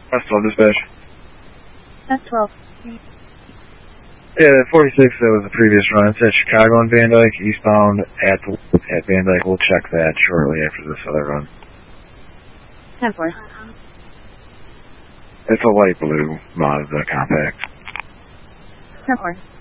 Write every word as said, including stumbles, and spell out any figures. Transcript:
That's twelve dispatch. That's twelve. Yeah, forty-six, that was the previous run. It's at Chicago and Van Dyke, eastbound at, at Van Dyke. We'll check that shortly after this other run. ten four. It's a light blue Mazda compact. ten four.